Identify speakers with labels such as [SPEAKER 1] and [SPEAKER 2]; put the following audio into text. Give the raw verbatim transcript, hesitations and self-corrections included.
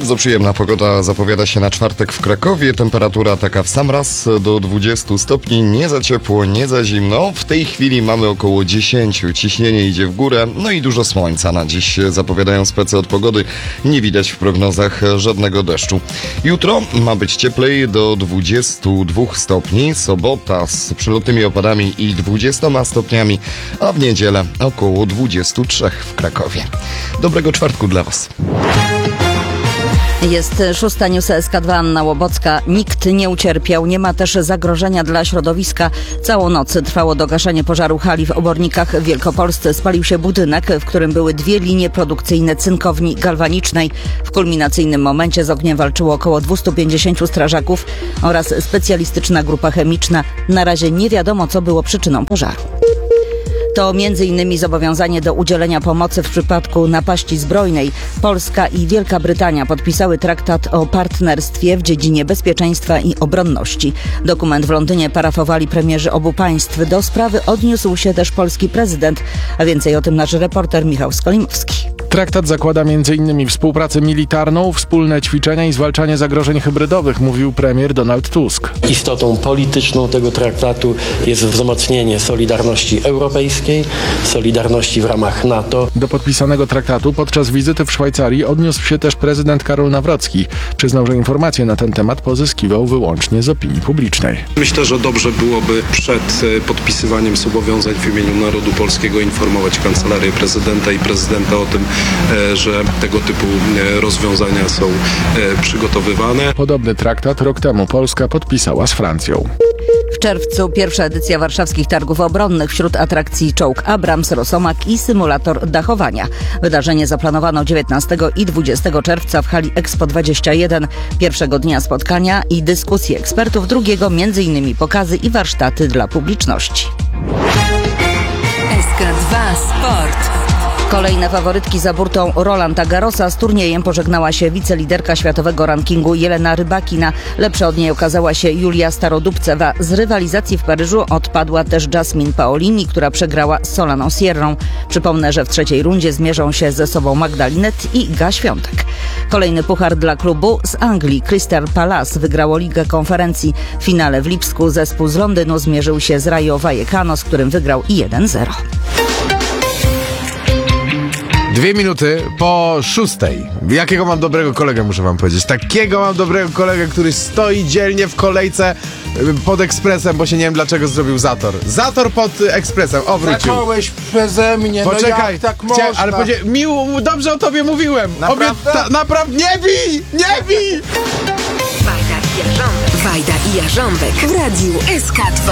[SPEAKER 1] Bardzo przyjemna pogoda zapowiada się na czwartek w Krakowie. Temperatura taka w sam raz do dwudziestu stopni. Nie za ciepło, nie za zimno. W tej chwili mamy około dziesięciu. Ciśnienie idzie w górę. No i dużo słońca. Na dziś zapowiadają specy od pogody. Nie widać w prognozach żadnego deszczu. Jutro ma być cieplej do dwudziestu dwóch stopni. Sobota z przelotnymi opadami i dwudziestoma stopniami. A w niedzielę około dwudziestu trzech w Krakowie. Dobrego czwartku dla Was.
[SPEAKER 2] Jest szósta news S K dwa, Anna Łobocka. Nikt nie ucierpiał, nie ma też zagrożenia dla środowiska. Całą noc trwało dogaszanie pożaru hali w Obornikach w Wielkopolsce. Spalił się budynek, w którym były dwie linie produkcyjne cynkowni galwanicznej. W kulminacyjnym momencie z ogniem walczyło około dwieście pięćdziesiąt strażaków oraz specjalistyczna grupa chemiczna. Na razie nie wiadomo, co było przyczyną pożaru. To między innymi zobowiązanie do udzielenia pomocy w przypadku napaści zbrojnej. Polska i Wielka Brytania podpisały traktat o partnerstwie w dziedzinie bezpieczeństwa i obronności. Dokument w Londynie parafowali premierzy obu państw. Do sprawy odniósł się też polski prezydent, a więcej o tym nasz reporter Michał Skolimowski.
[SPEAKER 3] Traktat zakłada m.in. współpracę militarną, wspólne ćwiczenia i zwalczanie zagrożeń hybrydowych, mówił premier Donald Tusk.
[SPEAKER 4] Istotą polityczną tego traktatu jest wzmocnienie solidarności europejskiej, solidarności w ramach NATO.
[SPEAKER 3] Do podpisanego traktatu podczas wizyty w Szwajcarii odniósł się też prezydent Karol Nawrocki. Przyznał, że informacje na ten temat pozyskiwał wyłącznie z opinii publicznej.
[SPEAKER 5] Myślę, że dobrze byłoby przed podpisywaniem zobowiązań w imieniu narodu polskiego informować Kancelarię Prezydenta i Prezydenta o tym, że tego typu rozwiązania są przygotowywane.
[SPEAKER 3] Podobny traktat rok temu Polska podpisała z Francją.
[SPEAKER 2] W czerwcu pierwsza edycja warszawskich targów obronnych. Wśród atrakcji czołg Abrams, Rosomak i symulator dachowania. Wydarzenie zaplanowano dziewiętnastego i dwudziestego czerwca w hali Expo dwadzieścia jeden. Pierwszego dnia spotkania i dyskusje ekspertów, drugiego między innymi pokazy i warsztaty dla publiczności.
[SPEAKER 6] S K dwa Sport.
[SPEAKER 2] Kolejne faworytki za burtą Rolanda Garrosa. Z turniejem pożegnała się wiceliderka światowego rankingu Jelena Rybakina. Lepsza od niej okazała się Julia Starodubcewa. Z rywalizacji w Paryżu odpadła też Jasmine Paolini, która przegrała z Solaną Sierrą. Przypomnę, że w trzeciej rundzie zmierzą się ze sobą Magdalinet i Iga Świątek. Kolejny puchar dla klubu z Anglii. Crystal Palace wygrało Ligę Konferencji. W finale w Lipsku zespół z Londynu zmierzył się z Rayo Vallecano, z którym wygrał jeden zero.
[SPEAKER 7] Dwie minuty po szóstej. Jakiego mam dobrego kolegę, muszę wam powiedzieć. Takiego mam dobrego kolegę, który stoi dzielnie w kolejce pod ekspresem, bo się nie wiem dlaczego zrobił zator. Zator pod ekspresem, o wrócił.
[SPEAKER 8] Zacząłeś przeze mnie,
[SPEAKER 7] Poczekaj,
[SPEAKER 8] no jak tak
[SPEAKER 7] chcia,
[SPEAKER 8] można?
[SPEAKER 7] ale podzie- miło, dobrze o tobie mówiłem.
[SPEAKER 8] Naprawdę?
[SPEAKER 7] Ta, naprawdę, nie bij, nie bij!
[SPEAKER 6] Wajda i Jarząbek. Wajda i Jarząbek w Radiu S K dwa.